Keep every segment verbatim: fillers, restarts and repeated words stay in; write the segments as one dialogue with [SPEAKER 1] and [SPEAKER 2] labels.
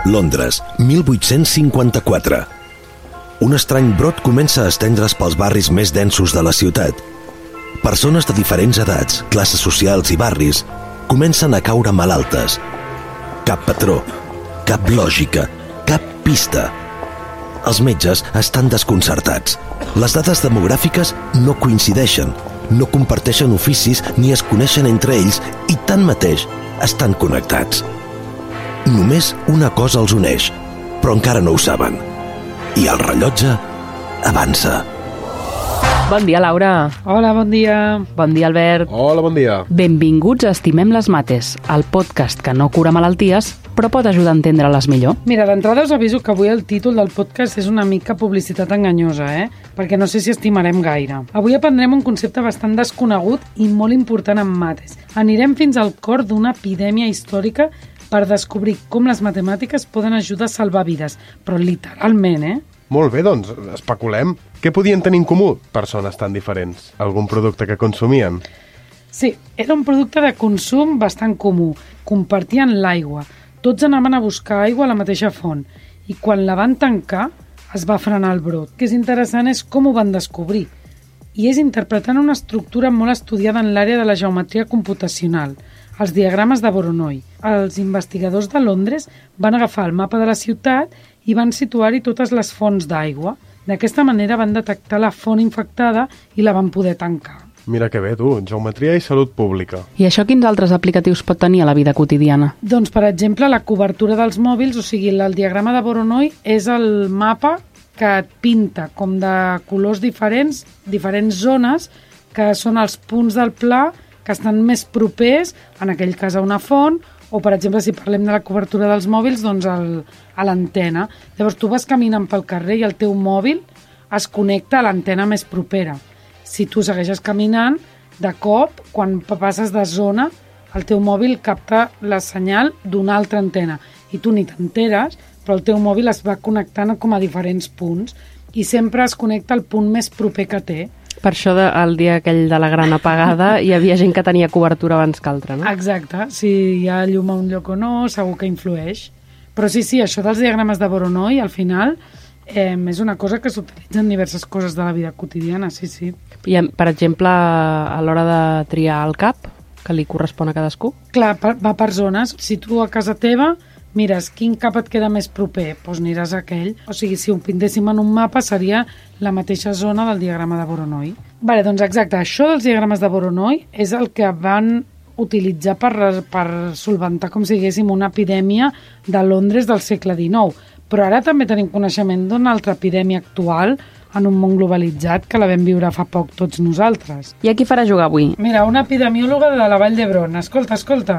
[SPEAKER 1] Londres, mil vuit-cents cinquanta-quatre. Un estrany brot comença a estendre's pels barris més densos de la ciutat. Persones de diferents edats, classes socials i barris comencen a caure malaltes. Cap patró, cap lògica, cap pista. Els metges estan desconcertats. Les dades demogràfiques no coincideixen, no comparteixen oficis ni es coneixen entre ells i tanmateix estan connectats. Només una cosa els uneix, però encara no ho saben. I el rellotge avança.
[SPEAKER 2] Bon dia, Laura.
[SPEAKER 3] Hola, bon dia.
[SPEAKER 2] Bon dia, Albert.
[SPEAKER 4] Hola, bon dia.
[SPEAKER 2] Benvinguts a Estimem les mates, el podcast que no cura malalties, però pot ajudar a entendre-les millor.
[SPEAKER 3] Mira, d'entrada us aviso que avui el títol del podcast és una mica publicitat enganyosa, eh? Perquè no sé si estimarem gaire. Avui aprendrem un concepte bastant desconegut i molt important en mates. Anirem fins al cor d'una epidèmia històrica per descobrir com les matemàtiques poden ajudar a salvar vides, però literalment, eh?
[SPEAKER 4] Molt bé, doncs, especulem. Què podien tenir en comú persones tan diferents? Algun producte que consumien?
[SPEAKER 3] Sí, era un producte de consum bastant comú. Compartien l'aigua. Tots anaven a buscar aigua a la mateixa font. I quan la van tancar, es va frenar el brot. El que és interessant és com ho van descobrir. I és interpretant una estructura molt estudiada en l'àrea de la geometria computacional, els diagrames de Voronoi. Els investigadors de Londres van agafar el mapa de la ciutat i van situar-hi totes les fonts d'aigua. D'aquesta manera van detectar la font infectada i la van poder tancar.
[SPEAKER 4] Mira que bé, tu, geometria i salut pública.
[SPEAKER 2] I això quins altres aplicatius pot tenir a la vida quotidiana?
[SPEAKER 3] Doncs, per exemple, la cobertura dels mòbils, o sigui, el diagrama de Voronoi és el mapa que et pinta com de colors diferents, diferents zones, que són els punts del pla que estan més propers, en aquell cas a una font, o, per exemple, si parlem de la cobertura dels mòbils, doncs el, a l'antena. Llavors, tu vas caminant pel carrer i el teu mòbil es connecta a l'antena més propera. Si tu segueixes caminant, de cop, quan passes de zona, el teu mòbil capta la senyal d'una altra antena. I tu ni t'enteres, però el teu mòbil es va connectant com a diferents punts i sempre es connecta al punt més proper que té.
[SPEAKER 2] Per això, de, el dia aquell de la gran apagada, hi havia gent que tenia cobertura abans que altra, no?
[SPEAKER 3] Exacte. Si hi ha llum a un lloc o no, segur que influeix. Però sí, sí, això dels diagrames de Voronoi, al final, eh, és una cosa que s'utilitza en diverses coses de la vida quotidiana, sí, sí.
[SPEAKER 2] I, per exemple, a l'hora de triar el cap, que li correspon a cadascú?
[SPEAKER 3] Clar, va per zones. Si tu a casa teva mires quin cap et queda més proper, doncs aniràs a aquell. O sigui, si ho pintéssim en un mapa, seria la mateixa zona del diagrama de Voronoi. Vale, doncs exacte, això dels diagrames de Voronoi és el que van utilitzar per, per solventar, com si diguéssim, una epidèmia de Londres del segle dinou. Però ara també tenim coneixement d'una altra epidèmia actual en un món globalitzat que la vam viure fa poc tots nosaltres.
[SPEAKER 2] I a qui farà jugar avui?
[SPEAKER 3] Mira, una epidemiòloga de la Vall d'Hebron. Escolta, escolta.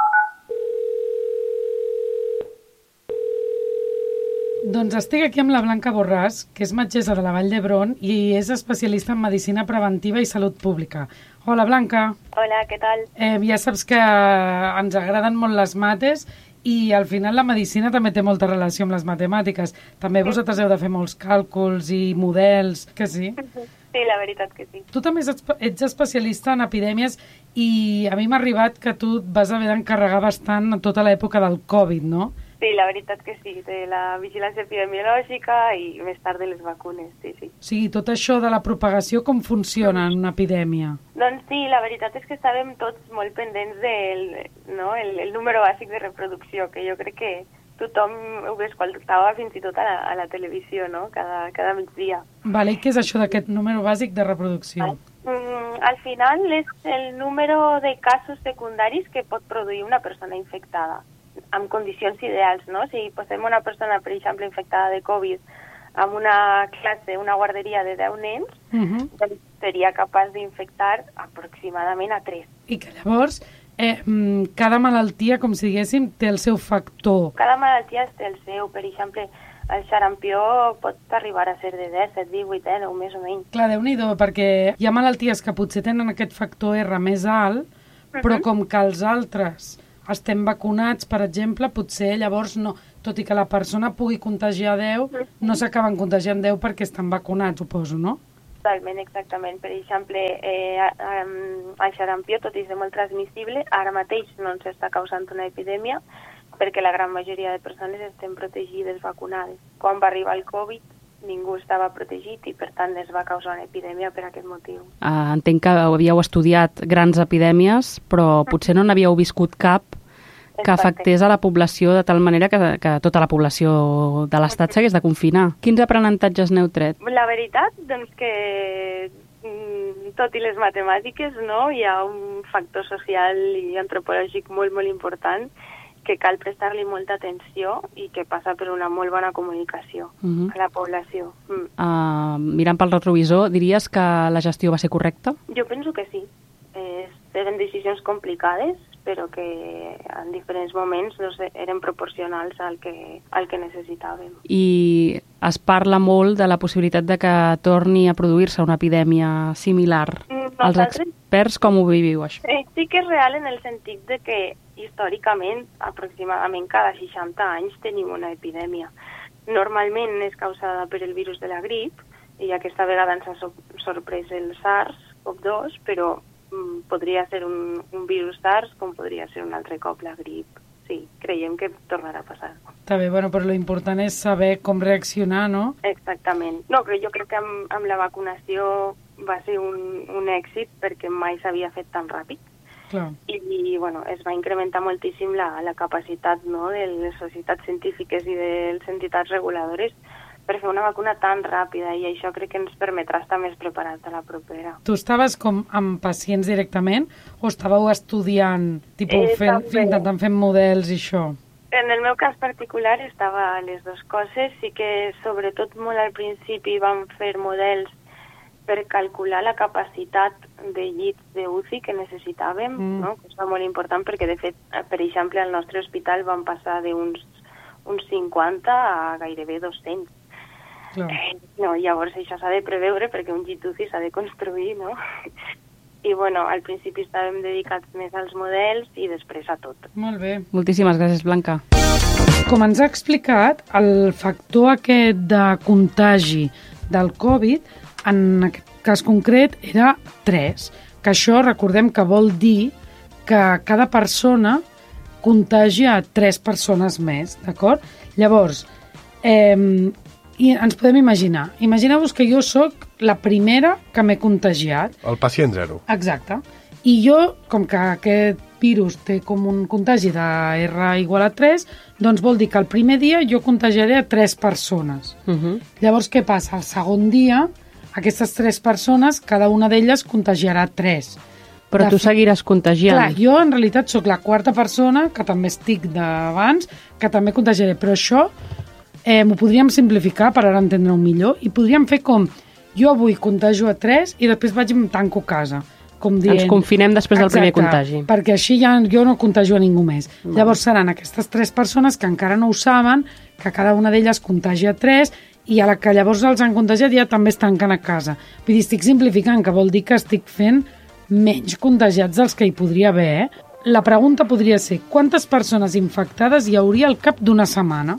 [SPEAKER 3] Doncs estic aquí amb la Blanca Borràs, que és metgessa de la Vall d'Hebron i és especialista en medicina preventiva i salut pública. Hola, Blanca.
[SPEAKER 5] Hola, què tal?
[SPEAKER 3] Eh, ja saps que ens agraden molt les mates i al final la medicina també té molta relació amb les matemàtiques. També vosaltres heu de fer molts càlculs i models, que sí?
[SPEAKER 5] Sí, la veritat que sí.
[SPEAKER 3] Tu també ets especialista en epidèmies i a mi m'ha arribat que tu et vas haver d'encarregar bastant en tota l'època del Covid, no?
[SPEAKER 5] Sí, la veritat que sí, de la vigilància epidemiològica i més tard de les vacunes, sí, sí.
[SPEAKER 3] O sigui, tot això de la propagació, com funciona en una epidèmia?
[SPEAKER 5] Doncs sí, la veritat és que estàvem tots molt pendents del no, el, el número bàsic de reproducció, que jo crec que tothom ho escoltava fins i tot a la, a la televisió, no?, cada, cada migdia.
[SPEAKER 3] Vale, i què és això d'aquest número bàsic de reproducció?
[SPEAKER 5] Mm, al final és el número de casos secundaris que pot produir una persona infectada, amb condicions ideals, no? Si posem una persona, per exemple, infectada de Covid amb una classe, una guarderia de deu nens, uh-huh. doncs seria capaç d'infectar aproximadament a tres.
[SPEAKER 3] I que llavors eh, cada malaltia, com si diguéssim, té el seu factor.
[SPEAKER 5] Cada malaltia té el seu. Per exemple, el xarampió pot arribar a ser de disset, divuit, eh, o més o menys.
[SPEAKER 3] Clar, Déu-n'hi-do, perquè hi ha malalties que potser tenen aquest factor R més alt, uh-huh. però com que els altres estem vacunats, per exemple, potser llavors no, tot i que la persona pugui contagiar deu, no s'acaben contagiant deu perquè estan vacunats, suposo, no?
[SPEAKER 5] Totalment, exactament. Per exemple, eh, el xarampió, tot i ser molt transmissible, ara mateix no ens està causant una epidèmia, perquè la gran majoria de persones estem protegides, vacunades. Quan va arribar el Covid, ningú estava protegit i, per tant, es va causar una epidèmia per aquest motiu.
[SPEAKER 2] Uh, entenc que havíeu estudiat grans epidèmies, però potser no n'havíeu viscut cap que afectés a la població de tal manera que, que tota la població de l'Estat s'hagués de confinar. Quins aprenentatges n'heu tret?
[SPEAKER 5] La veritat, doncs que tot i les matemàtiques, no, hi ha un factor social i antropològic molt, molt important que cal prestar-li molta atenció i que passa per una molt bona comunicació uh-huh. a la població. Mm.
[SPEAKER 2] Uh, mirant pel retrovisor, diries que la gestió va ser correcta?
[SPEAKER 5] Jo penso que sí. Eh, eren decisions complicades, però que en diferents moments doncs, eren proporcionals al que, al que necessitàvem.
[SPEAKER 2] I es parla molt de la possibilitat de que torni a produir-se una epidèmia similar.
[SPEAKER 5] Nosaltres...
[SPEAKER 2] Els experts com ho viviu, això?
[SPEAKER 5] Sí, sí que és real en el sentit de que històricament, aproximadament cada seixanta anys, tenim una epidèmia. Normalment és causada per el virus de la grip, i aquesta vegada ens ha sorprès el SARS CoV dos, però podria ser un, un virus SARS com podria ser un altre cop la grip. Sí, creiem que tornarà a passar.
[SPEAKER 3] Està bé, bueno, però l'important és saber com reaccionar, no?
[SPEAKER 5] Exactament. No, però jo crec que amb, amb la vacunació va ser un, un èxit perquè mai s'havia fet tan ràpid.
[SPEAKER 3] Clar.
[SPEAKER 5] I, i bueno, es va incrementar moltíssim la, la capacitat, no, de les societats científiques i de les entitats reguladores per fer una vacuna tan ràpida, i això crec que ens permetrà estar més preparats a la propera.
[SPEAKER 3] Tu estaves com amb pacients directament o estàveu estudiant, tipus,
[SPEAKER 5] eh,
[SPEAKER 3] fent, intentant fer models i això?
[SPEAKER 5] En el meu cas particular estava a les dues coses. Sí que sobretot molt al principi vam fer models per calcular la capacitat de llits de U C I que necessitàvem, mm. no? Que és molt important perquè, de fet, per exemple, al nostre hospital van passar d'uns uns cinquanta a gairebé dos-cents. Eh, no, llavors això s'ha de preveure perquè un llit U C I s'ha de construir, no? I bueno, al principi estàvem dedicats més als models i després a tot.
[SPEAKER 3] Molt bé.
[SPEAKER 2] Moltíssimes gràcies, Blanca.
[SPEAKER 3] Com ens ha explicat, el factor aquest de contagi del Covid, en aquest cas concret, era tres. Que això, recordem que vol dir que cada persona contagia tres persones més, d'acord? Llavors, eh, i ens podem imaginar. Imagineu-vos que jo sóc la primera que m'he contagiat.
[SPEAKER 4] El pacient zero.
[SPEAKER 3] Exacte. I jo, com que aquest virus té com un contagi de R igual a tres, doncs vol dir que el primer dia jo contagiaré a tres persones. Uh-huh. Llavors, què passa? El segon dia, aquestes tres persones, cada una d'elles contagiarà tres.
[SPEAKER 2] Però tu seguiràs contagiant.
[SPEAKER 3] Clar, jo en realitat sóc la quarta persona, que també estic d'abans, que també contagiaré. Però això eh, m'ho podríem simplificar per ara entendre-ho millor i podríem fer com jo avui contagio a tres i després vaig i em tanco a casa. Com dient,
[SPEAKER 2] ens confinem després del
[SPEAKER 3] exacte,
[SPEAKER 2] primer contagi.
[SPEAKER 3] Perquè així ja jo no contagio a ningú més. Mm. Llavors seran aquestes tres persones que encara no ho saben, que cada una d'elles contagia tres i a la que llavors els han contagiat ja també es tanquen a casa. Vull dir, estic simplificant, que vol dir que estic fent menys contagiats dels que hi podria haver. Eh? La pregunta podria ser, quantes persones infectades hi hauria al cap d'una setmana?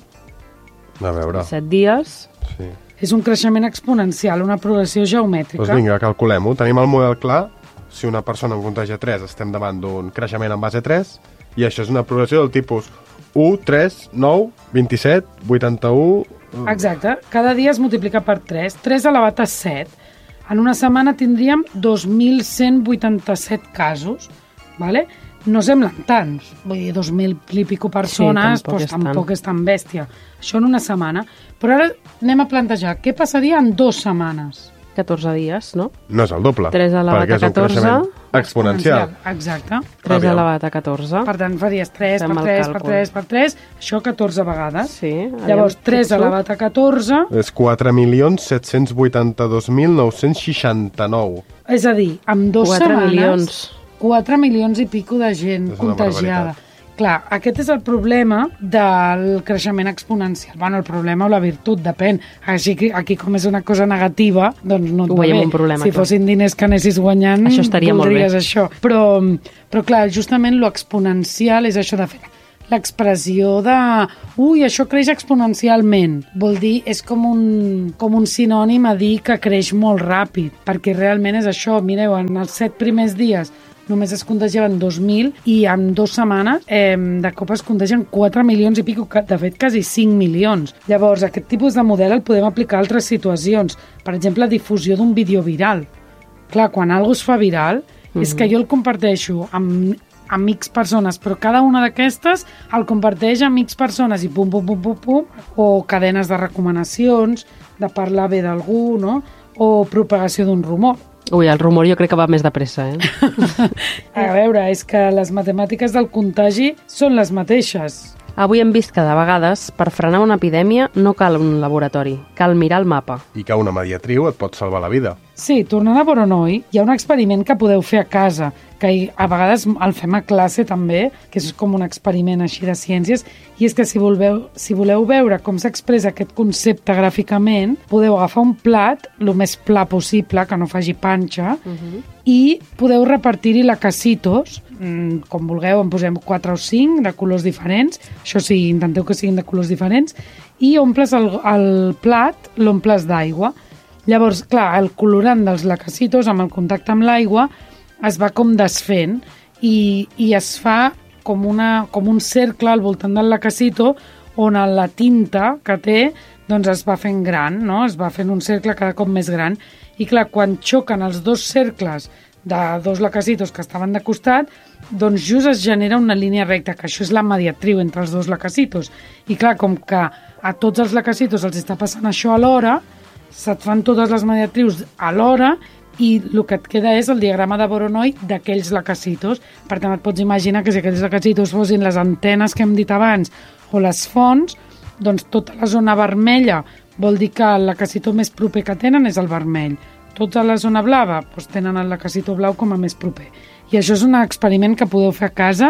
[SPEAKER 4] A veure.
[SPEAKER 2] Set dies.
[SPEAKER 4] Sí.
[SPEAKER 3] És un creixement exponencial, una progressió geomètrica.
[SPEAKER 4] Doncs vinga, calculem-ho. Tenim el model clar. Si una persona en contagia tres, estem davant d'un creixement en base tres, i això és una progressió del tipus u, tres, nou, vint-i-set, vuitanta-u...
[SPEAKER 3] Exacte. Cada dia es multiplica per tres. tres elevat a set. En una setmana tindríem dos mil cent vuitanta-set casos, ¿vale? No semblen tants, vull dir, dos mil i pico persones, sí, tampoc, doncs, és tampoc és tan bèstia. Això en una setmana. Però ara anem a plantejar, què passaria en dues setmanes?
[SPEAKER 2] catorze dies, no?
[SPEAKER 4] No és el doble,
[SPEAKER 2] tres elevat
[SPEAKER 4] perquè és
[SPEAKER 2] a
[SPEAKER 4] un creixement exponencial.
[SPEAKER 3] Exacte.
[SPEAKER 2] tres elevat a catorze.
[SPEAKER 3] Per tant, faries tres
[SPEAKER 2] Fem
[SPEAKER 3] per
[SPEAKER 2] el
[SPEAKER 3] tres
[SPEAKER 2] càlcul.
[SPEAKER 3] per tres per tres, això catorze vegades.
[SPEAKER 2] Sí.
[SPEAKER 3] Llavors, tres
[SPEAKER 2] fixo.
[SPEAKER 3] elevat a catorze...
[SPEAKER 4] És quatre milions set-cents vuitanta-dos mil nou-cents seixanta-nou.
[SPEAKER 3] És a dir, amb dues
[SPEAKER 2] quatre
[SPEAKER 3] setmanes...
[SPEAKER 2] milions.
[SPEAKER 3] quatre milions i pico de gent
[SPEAKER 4] És una
[SPEAKER 3] contagiada.
[SPEAKER 4] barbaritat.
[SPEAKER 3] Clar, aquest és el problema del creixement exponencial. Bueno, el problema o la virtut, depèn. Així que aquí, com és una cosa negativa, doncs no et
[SPEAKER 2] Ho
[SPEAKER 3] va
[SPEAKER 2] veiem
[SPEAKER 3] bé.
[SPEAKER 2] un problema,
[SPEAKER 3] si
[SPEAKER 2] clar.
[SPEAKER 3] fossin diners que anessis guanyant,
[SPEAKER 2] Això estaria molt bé.
[SPEAKER 3] voldries això. Però, però clar, justament lo exponencial és això de fer l'expressió de ui, això creix exponencialment. Vol dir, és com un, com un sinònim a dir que creix molt ràpid, perquè realment és això. Mireu, en els set primers dies només es contagiaven dos mil i en dues setmanes eh, de cop es contagien quatre milions i pico, de fet quasi cinc milions. Llavors, aquest tipus de model el podem aplicar a altres situacions. Per exemple, difusió d'un vídeo viral. Clar, quan algú es fa viral, mm-hmm. és que jo el comparteixo amb amb X persones, però cada una d'aquestes el comparteix amb X persones i pum, pum, pum, pum, pum, o cadenes de recomanacions, de parlar bé d'algú, no? O propagació d'un rumor.
[SPEAKER 2] Ui, el rumor jo crec que va més de pressa, eh?
[SPEAKER 3] A veure, és que les matemàtiques del contagi són les mateixes.
[SPEAKER 2] Avui hem vist que, de vegades, per frenar una epidèmia no cal un laboratori, cal mirar el mapa.
[SPEAKER 4] I que una mediatriu et pot salvar la vida.
[SPEAKER 3] Sí, tornant a Voronoi, hi ha un experiment que podeu fer a casa, que a vegades el fem a classe també, que és com un experiment així de ciències, i és que si voleu, si voleu veure com s'expressa aquest concepte gràficament, podeu agafar un plat, el més pla possible, que no faci panxa, uh-huh. i podeu repartir-hi lacacitos, com vulgueu, en posem quatre o cinc de colors diferents, això sí, intenteu que siguin de colors diferents, i omples el, el plat, l'omples d'aigua. Llavors, clar, el colorant dels lacacitos amb el contacte amb l'aigua es va com desfent i, i es fa com, una, com un cercle al voltant del lacacito on la tinta que té doncs es va fent gran, no? Es va fent un cercle cada cop més gran. I clar, quan xoquen els dos cercles de dos lacacitos que estaven de costat, doncs just es genera una línia recta, que això és la mediatriu entre els dos lacacitos. I clar, com que a tots els lacacitos els està passant això alhora, se't fan totes les mediatrius alhora i el que et queda és el diagrama de Voronoi d'aquells lacacitos. Per tant, et pots imaginar que si aquells lacacitos fossin les antenes que hem dit abans o les fonts, doncs tota la zona vermella vol dir que el lacacito més proper que tenen és el vermell. Tota la zona blava doncs tenen el lacacito blau com a més proper. I això és un experiment que podeu fer a casa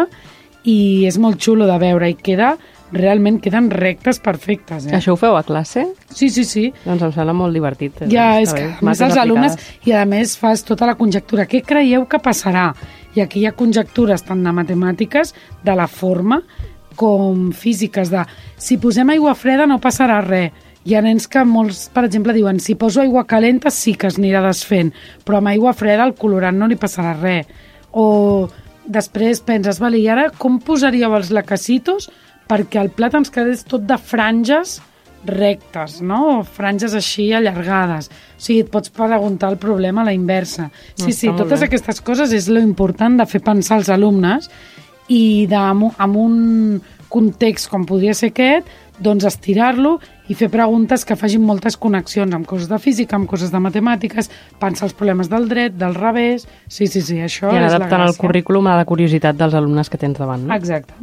[SPEAKER 3] i és molt xulo de veure i queda, realment queden rectes perfectes. Eh?
[SPEAKER 2] Això ho feu a classe?
[SPEAKER 3] Sí, sí, sí.
[SPEAKER 2] Doncs em sembla molt divertit.
[SPEAKER 3] Ja, és que a més els alumnes, i a més fas tota la conjectura. Què creieu que passarà? I aquí hi ha conjectures tant de matemàtiques, de la forma, com físiques, de si posem aigua freda no passarà res. Hi ha nens que molts, per exemple, diuen si poso aigua calenta sí que es anirà desfent, però amb aigua freda el colorant no li passarà res. O després penses, vale, i ara com posaríeu els lacacitos perquè el plat ens quedés tot de franges rectes, no? O franges així allargades. O sigui, et pots preguntar el problema a la inversa. Sí, sí, totes aquestes coses és lo important de fer pensar als alumnes i de, amb un context com podria ser aquest, doncs estirar-lo i fer preguntes que facin moltes connexions amb coses de física, amb coses de matemàtiques, pensar els problemes del dret, del revés... Sí, sí, sí, això
[SPEAKER 2] I
[SPEAKER 3] és la gràcia. I
[SPEAKER 2] adaptant el currículum a la curiositat dels alumnes que tens davant, no?
[SPEAKER 3] Exacte.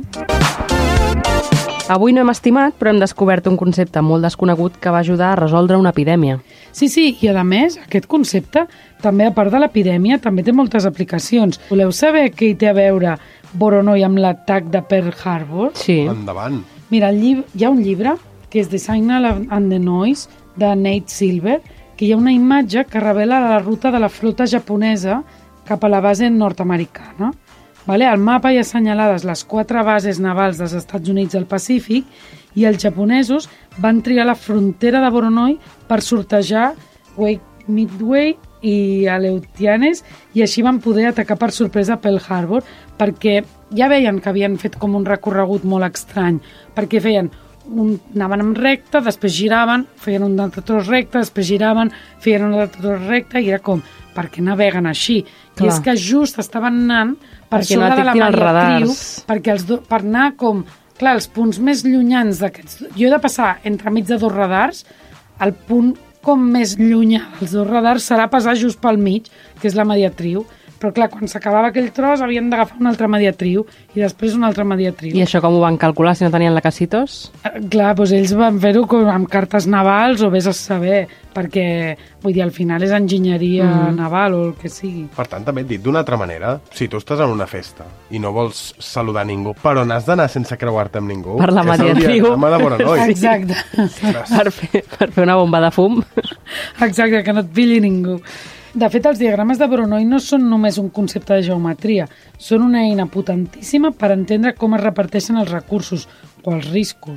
[SPEAKER 2] Avui no hem estimat, però hem descobert un concepte molt desconegut que va ajudar a resoldre una epidèmia.
[SPEAKER 3] Sí, sí, i a més, aquest concepte, també a part de l'epidèmia, també té moltes aplicacions. Voleu saber què hi té a veure Voronoi amb l'atac de Pearl Harbor?
[SPEAKER 2] Sí.
[SPEAKER 4] Endavant.
[SPEAKER 3] Mira, el llibre, hi ha un llibre que és The Signal and the Noise, de Nate Silver, que hi ha una imatge que revela la ruta de la flota japonesa cap a la base nord-americana. Vale? Al mapa hi ha assenyalades les quatre bases navals dels Estats Units al Pacífic i els japonesos van triar la frontera de Voronoi per sortejar Wake Midway i Aleutianes i així van poder atacar per sorpresa Pearl Harbor perquè ja veien que havien fet com un recorregut molt estrany, perquè feien un, anaven en recte, després giraven, feien un altre tros recte, després giraven, feien un altre tros recte i era com, per què naveguen així? Clar. I és que just estaven anant per
[SPEAKER 2] perquè
[SPEAKER 3] sobre
[SPEAKER 2] no
[SPEAKER 3] de la mediatriu,
[SPEAKER 2] radars.
[SPEAKER 3] perquè els do, per anar com, clar, els punts més llunyans d'aquests... Jo he de passar entremig de dos radars, el punt com més llunyà dels dos radars serà passar just pel mig, que és la mediatriu, però clar, quan s'acabava aquell tros havien d'agafar una altra mediatriu i després una altra mediatriu.
[SPEAKER 2] I això com ho van calcular si no tenien lacacitos?
[SPEAKER 3] Eh, clar, doncs ells van fer-ho amb cartes navals o vés a saber, perquè, vull dir, al final és enginyeria mm. naval o el que sigui.
[SPEAKER 4] Per tant, també et dit d'una altra manera, si tu estàs en una festa i no vols saludar ningú, però n'has d'anar sense creuar-te amb ningú...
[SPEAKER 2] Per la mediatriu.
[SPEAKER 4] És el de Voronoi.
[SPEAKER 3] Exacte.
[SPEAKER 2] per, fer, per fer una bomba de fum.
[SPEAKER 3] Exacte, que no et pilli ningú. De fet, els diagrames de Voronoi no són només un concepte de geometria, són una eina potentíssima per entendre com es reparteixen els recursos o els riscos.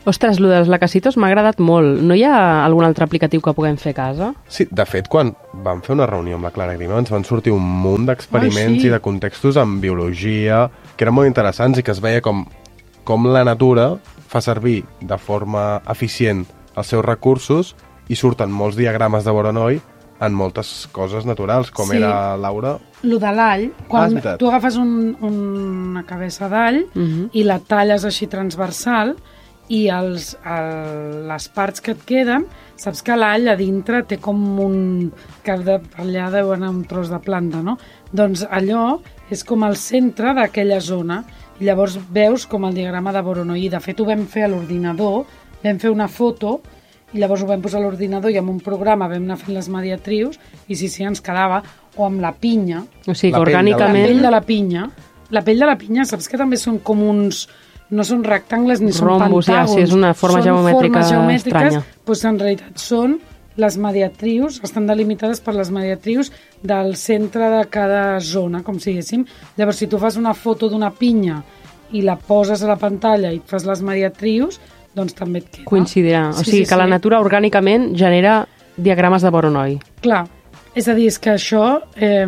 [SPEAKER 2] Ostres, lo dels lacasitos m'ha agradat molt. No hi ha algun altre aplicatiu que puguem fer a casa?
[SPEAKER 4] Sí, de fet, quan vam fer una reunió amb la Clara Grima ens van sortir un munt d'experiments
[SPEAKER 3] Ai, sí.
[SPEAKER 4] i de contextos en biologia que eren molt interessants i que es veia com, com la natura fa servir de forma eficient els seus recursos i surten molts diagrames de Voronoi en moltes coses naturals, com
[SPEAKER 3] Sí.
[SPEAKER 4] era, Laura...
[SPEAKER 3] Lo de l'all,
[SPEAKER 4] Ah, és
[SPEAKER 3] quan
[SPEAKER 4] veritat.
[SPEAKER 3] tu agafes un, una cabeça d'all
[SPEAKER 2] Mhm.
[SPEAKER 3] i la talles així transversal i els, el, les parts que et queden, saps que l'all a dintre té com un... que de, allà deu anar un tros de planta, no? Doncs allò és com el centre d'aquella zona i llavors veus com el diagrama de Voronoi. De fet, ho vam fer a l'ordinador, vam fer una foto i llavors ho vam posar a l'ordinador i amb un programa vam anar fent les mediatrius i sí, sí, ens quedava, o amb la pinya,
[SPEAKER 2] O sigui,
[SPEAKER 4] La
[SPEAKER 2] que
[SPEAKER 4] pell de la-
[SPEAKER 3] la
[SPEAKER 2] orgànicament...
[SPEAKER 3] pell de la pinya. La pell de la pinya, saps que també són com uns... No són rectangles ni són
[SPEAKER 2] Rombos, ja,
[SPEAKER 3] pentàgons.
[SPEAKER 2] sí, és una forma
[SPEAKER 3] són
[SPEAKER 2] geomètrica
[SPEAKER 3] formes geomètriques,
[SPEAKER 2] estranya.
[SPEAKER 3] Doncs en realitat són les mediatrius, estan delimitades per les mediatrius del centre de cada zona, com si diguéssim. Llavors, si tu fas una foto d'una pinya i la poses a la pantalla i fas les mediatrius, doncs també et queda.
[SPEAKER 2] Coincidirà. O
[SPEAKER 3] Sí,
[SPEAKER 2] sigui,
[SPEAKER 3] sí,
[SPEAKER 2] que la
[SPEAKER 3] sí.
[SPEAKER 2] natura orgànicament genera diagrames de Voronoi.
[SPEAKER 3] Clar, és a dir, és que això eh,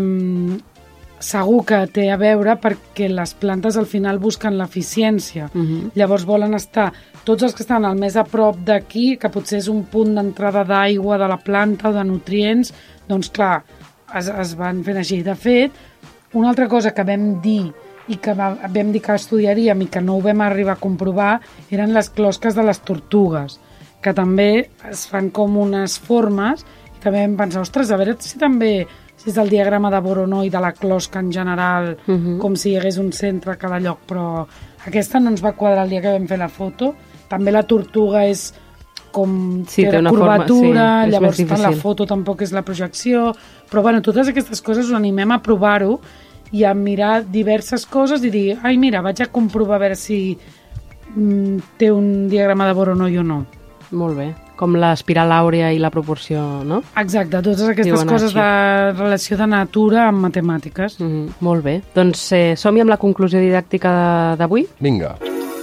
[SPEAKER 3] segur que té a veure perquè les plantes al final busquen l'eficiència.
[SPEAKER 2] Mhm.
[SPEAKER 3] Llavors volen estar, tots els que estan al més a prop d'aquí, que potser és un punt d'entrada d'aigua de la planta o de nutrients, doncs clar, es, es van fent així. De fet, una altra cosa que vam dir i que va- vam dir que estudiaríem i que no ho vam arribar a comprovar eren les closques de les tortugues, que també es fan com unes formes i també vam pensar, ostres, a veure si també si és el diagrama de Voronoi de la closca en general,
[SPEAKER 2] Mhm.
[SPEAKER 3] com si hi hagués un centre a cada lloc, però aquesta no ens va quadrar el dia que vam fer la foto. També la tortuga és com
[SPEAKER 2] Sí, té
[SPEAKER 3] la
[SPEAKER 2] una forma-
[SPEAKER 3] curvatura,
[SPEAKER 2] sí, és
[SPEAKER 3] llavors
[SPEAKER 2] més
[SPEAKER 3] tant la
[SPEAKER 2] difícil.
[SPEAKER 3] foto tampoc és la projecció, però bueno, totes aquestes coses us animem a provar-ho i a mirar diverses coses i dir, ai mira, vaig a comprovar a veure si mm, té un diagrama de Voronoi o no.
[SPEAKER 2] Molt bé. Com l'espiral àurea i la proporció, no?
[SPEAKER 3] Exacte, totes aquestes
[SPEAKER 2] Diuen
[SPEAKER 3] coses
[SPEAKER 2] així.
[SPEAKER 3] de relació de natura amb matemàtiques.
[SPEAKER 2] Mm, molt bé. Doncs eh, som-hi amb la conclusió didàctica de- d'avui.
[SPEAKER 4] Vinga.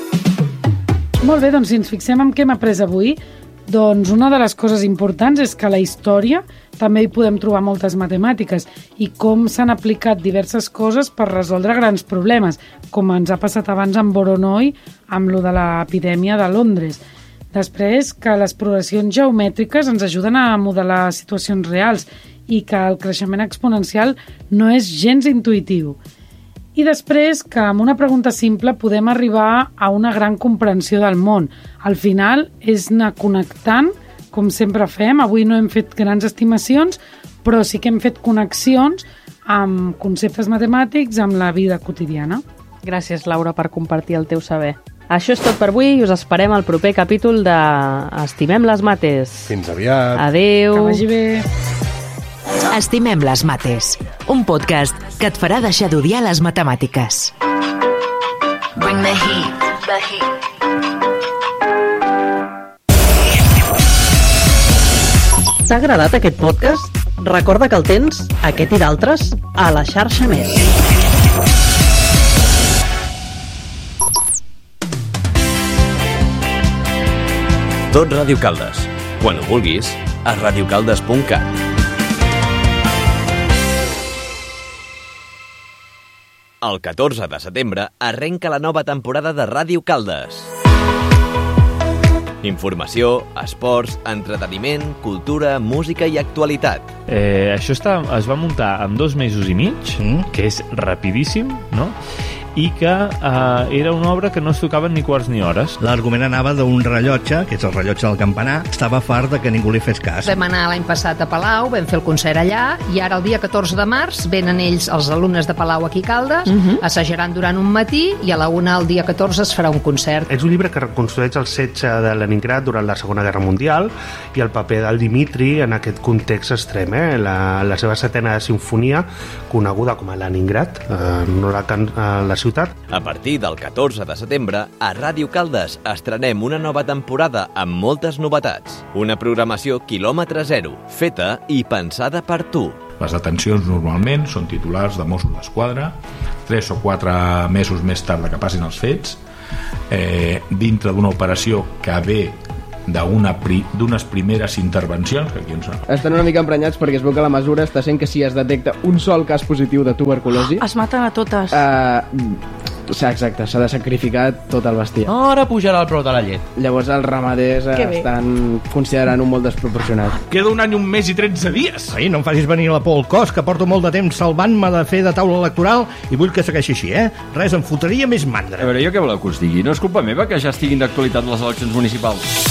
[SPEAKER 3] Molt bé, doncs si ens fixem en què hem après avui, doncs una de les coses importants és que a la història també hi podem trobar moltes matemàtiques i com s'han aplicat diverses coses per resoldre grans problemes, com ens ha passat abans amb Voronoi, amb lo de l'epidèmia de Londres. Després, que les progressions geomètriques ens ajuden a modelar situacions reals i que el creixement exponencial no és gens intuïtiu. I després, que amb una pregunta simple podem arribar a una gran comprensió del món. Al final és anar connectant, com sempre fem. Avui no hem fet grans estimacions, però sí que hem fet connexions amb conceptes matemàtics, amb la vida quotidiana.
[SPEAKER 2] Gràcies, Laura, per compartir el teu saber. Això és tot per avui i us esperem al proper capítol de Estimem les mates.
[SPEAKER 4] Fins aviat.
[SPEAKER 2] Adeu.
[SPEAKER 3] Que vagi bé.
[SPEAKER 6] Estimem les mates, un podcast que et farà deixar d'odiar les matemàtiques.
[SPEAKER 7] Bring the heat, the heat.
[SPEAKER 8] T'ha agradat aquest podcast? Recorda que el tens, aquest i d'altres, a la xarxa Més.
[SPEAKER 9] Tot Ràdio Caldes. Quan ho vulguis, a radiocaldes punt cat. El catorze de setembre arrenca la nova temporada de Ràdio Caldes. Informació, esports, entreteniment, cultura, música i actualitat.
[SPEAKER 10] Eh, això està, es va muntar en dos mesos i mig, mm. que és rapidíssim, no? I que eh, era una obra que no es tocaven ni quarts ni hores.
[SPEAKER 11] L'argument anava d'un rellotge, que és el rellotge del campanar, estava fart de que ningú li fes cas.
[SPEAKER 12] Vam anar l'any passat a Palau, vam fer el concert allà, i ara el dia catorze de març venen ells, els alumnes de Palau aquí a Caldes, uh -huh. assajaran durant un matí i a la una el dia catorze es farà un concert.
[SPEAKER 13] És un llibre que reconstrueix el setge de Leningrad durant la Segona Guerra Mundial i el paper del Dimitri en aquest context extrem. Eh? La, la seva setena sinfonia, coneguda com a Leningrad, eh, no la, can, eh, la ciutat.
[SPEAKER 9] A partir del catorze de setembre, a Ràdio Caldes estrenem una nova temporada amb moltes novetats. Una programació quilòmetre zero, feta i pensada per tu.
[SPEAKER 14] Les detencions normalment són titulars de Mossos d'Esquadra, tres o quatre mesos més tard que passin els fets, eh, dintre d'una operació que ve d'una pri, d'unes primeres intervencions, que aquí ens...
[SPEAKER 15] Estan una mica emprenyats perquè es veu que la mesura està sent que si es detecta un sol cas positiu de tuberculosi...
[SPEAKER 16] Es maten a totes.
[SPEAKER 15] Uh, exacte, s'ha de sacrificar tot el bestiar.
[SPEAKER 17] Ara pujarà el preu de la llet.
[SPEAKER 15] Llavors els ramaders estan considerant-ho molt desproporcionat.
[SPEAKER 14] Queda un any, un mes i tretze dies.
[SPEAKER 11] Ai, no em facis venir la por al cos, que porto molt de temps salvant-me de fer de taula electoral i vull que segueixi així, eh? Res, em fotria més mandra.
[SPEAKER 18] A veure, jo què voleu que us digui? No és culpa meva que ja estiguin d'actualitat les eleccions municipals.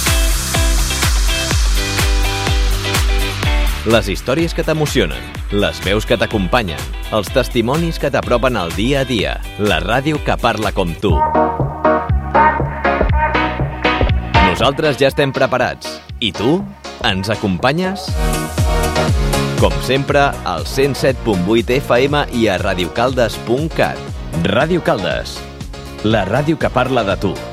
[SPEAKER 9] Les històries que t'emocionen, les veus que t'acompanyen, els testimonis que t'apropen al dia a dia, la ràdio que parla com tu. Nosaltres ja estem preparats. I tu? Ens acompanyes? Com sempre, al cent set punt vuit F M i a radiocaldes punt cat. Ràdio Caldes, la ràdio que parla de tu.